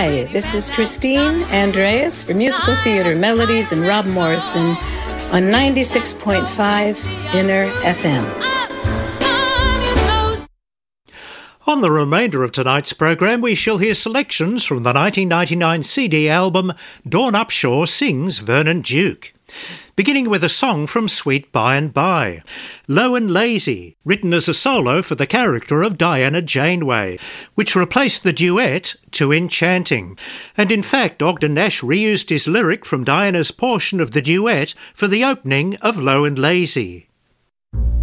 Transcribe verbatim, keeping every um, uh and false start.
Hi, this is Christine Andreas for Musical Theater Melodies and Rob Morrison on ninety-six point five Inner F M. On the remainder of tonight's programme, we shall hear selections from the nineteen ninety-nine C D album Dawn Upshaw Sings Vernon Duke. Beginning with a song from Sweet By and By, Low and Lazy, written as a solo for the character of Diana Janeway, which replaced the duet Too Enchanting. And in fact, Ogden Nash reused his lyric from Diana's portion of the duet for the opening of Low and Lazy.